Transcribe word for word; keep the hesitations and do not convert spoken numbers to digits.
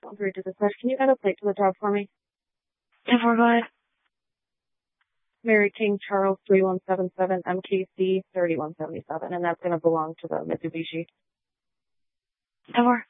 Three to dispatch. Can you add a plate to the job for me? ten four, go ahead. Mary King Charles three one seven seven M K C thirty one seventy seven, and that's going to belong to the Mitsubishi. ten four.